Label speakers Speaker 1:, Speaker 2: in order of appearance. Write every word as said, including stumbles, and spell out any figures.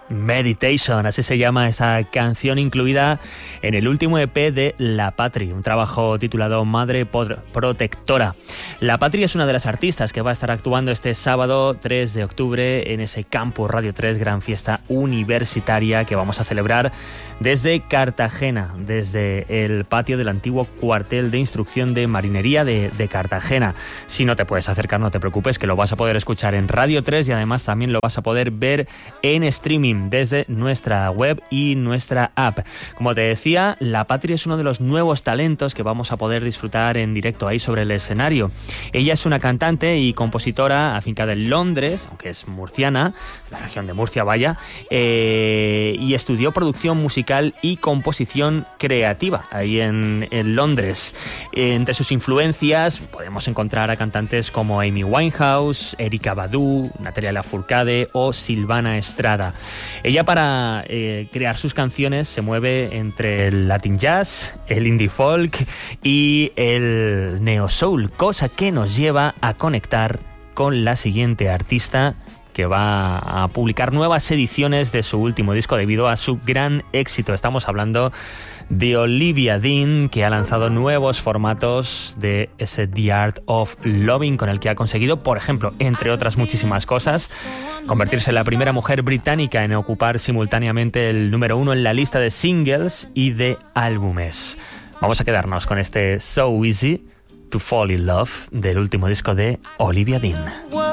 Speaker 1: Meditation, así se llama esta canción incluida en el último E P de La Patri, un trabajo titulado Madre Protectora. La Patri es una de las artistas que va a estar actuando este sábado tres de octubre en ese Campus Radio tres, gran fiesta universitaria que vamos a celebrar desde Cartagena, desde el patio del antiguo cuartel de instrucción de Marinería de, de Cartagena. Si no te puedes acercar, no te preocupes, que lo vas a poder escuchar en Radio tres y además también lo vas a poder ver en streaming desde nuestra web y nuestra app. Como te decía, La Patri es uno de los nuevos talentos que vamos a poder disfrutar en directo ahí sobre el escenario. Ella es una cantante y compositora afincada en Londres, aunque es murciana, la región de Murcia, vaya, eh, y estudió producción musical y composición creativa ahí en, en Londres. Entre sus influencias podemos encontrar a cantantes como Amy Winehouse, Erykah Badu, Natalia Lafourcade o Silvana Estrada. Ella para eh, crear sus canciones se mueve entre el Latin Jazz, el Indie Folk y el Neo Soul, cosa que nos lleva a conectar con la siguiente artista que va a publicar nuevas ediciones de su último disco debido a su gran éxito. Estamos hablando de Olivia Dean, que ha lanzado nuevos formatos de ese The Art of Loving, con el que ha conseguido, por ejemplo, entre otras muchísimas cosas, convertirse en la primera mujer británica en ocupar simultáneamente el número uno en la lista de singles y de álbumes. Vamos a quedarnos con este So Easy to Fall in Love del último disco de Olivia Dean.